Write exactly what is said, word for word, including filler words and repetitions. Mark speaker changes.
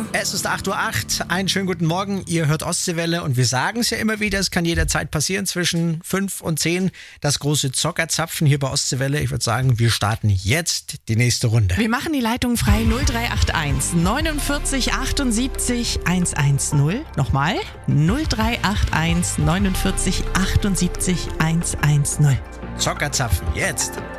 Speaker 1: Es ist acht Uhr acht, einen schönen guten Morgen, ihr hört Ostseewelle und wir sagen es ja immer wieder, es kann jederzeit passieren zwischen fünf und zehn, das große Zockerzapfen hier bei Ostseewelle. Ich würde sagen, wir starten jetzt die nächste Runde.
Speaker 2: Wir machen die Leitung frei null drei acht eins neunundvierzig achtundsiebzig hundertzehn. Nochmal null drei acht eins neunundvierzig achtundsiebzig hundertzehn.
Speaker 1: Zockerzapfen, jetzt!